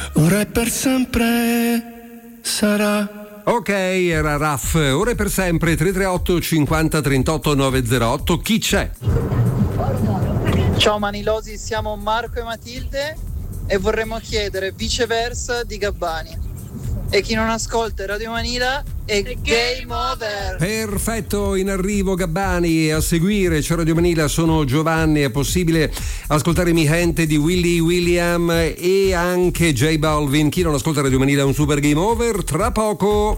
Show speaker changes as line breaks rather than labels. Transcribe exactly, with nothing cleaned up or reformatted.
ora e per sempre sarà.
Ok, era Raff, ora e per sempre. Tre tre otto cinquanta trentotto novecentootto. Chi c'è?
Ciao Manilosi, siamo Marco e Matilde e vorremmo chiedere Viceversa di Gabbani. E chi non ascolta Radio Manila è Game Over.
Perfetto, in arrivo Gabbani. A seguire c'è Radio Manila, sono Giovanni. È possibile ascoltare Mi Gente di Willy William e anche J Balvin. Chi non ascolta Radio Manila è un super Game Over. Tra poco